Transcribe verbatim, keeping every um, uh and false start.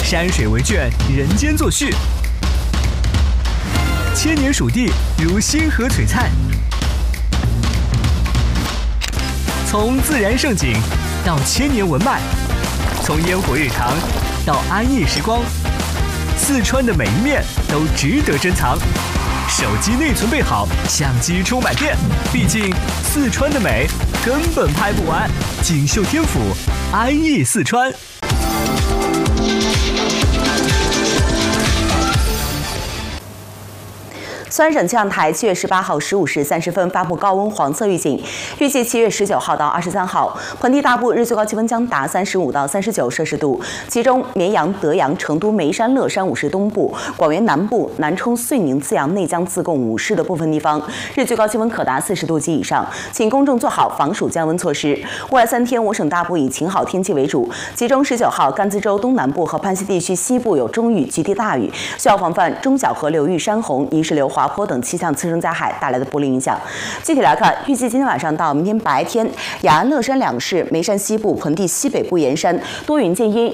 山水为卷，人间作序。千年蜀地如星河璀璨，从自然盛景到千年文脉，从烟火日常到安逸时光，四川的每一面都值得珍藏。手机内存备好，相机充满电，毕竟四川的美根本拍不完。锦绣天府，安逸四川。 苏安省气象台七月十八号十五时三十分发布高温黄色预警，预计七月十九号到二十三号，盆地大部日最高气温将达三十五到三十九摄氏度，其中绵阳、德阳、成都、眉山、乐山五市东部、广元南部、南充、遂宁、资阳、内江、自贡五市的部分地方，日最高气温可达四十度及以上，请公众做好防暑降温措施。未来三天，我省大部以晴好天气为主，其中十九号甘孜州东南部和潘西地区西部有中雨及地大雨，需要防范中小河流域山洪、泥石流、滑坡等气象次生灾害带来的不利影响。具体来看，预计今天晚上到明天白天，雅安、乐山两市、眉山西部、盆地西北部沿山多云见阴，